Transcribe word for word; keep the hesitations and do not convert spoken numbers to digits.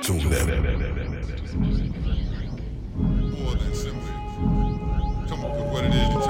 Tune them. More than simply come up with what it is.